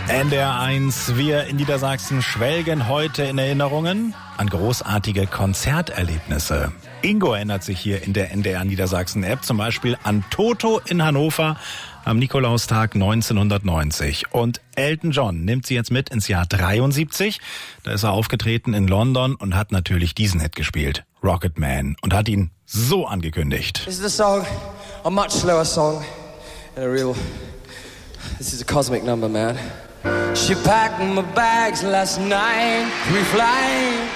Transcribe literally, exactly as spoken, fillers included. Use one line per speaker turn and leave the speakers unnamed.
N D R eins, wir in Niedersachsen schwelgen heute in Erinnerungen an großartige Konzerterlebnisse. Ingo erinnert sich hier in der N D R Niedersachsen-App zum Beispiel an Toto in Hannover am Nikolaustag neunzehnhundertneunzig. Und Elton John nimmt sie jetzt mit ins Jahr dreiundsiebzig. Da ist er aufgetreten in London und hat natürlich diesen Hit gespielt, Rocket Man, und hat ihn so angekündigt.
This is a song, a much slower song, and a real, this is a cosmic number, man. She packed my bags last night, we flying.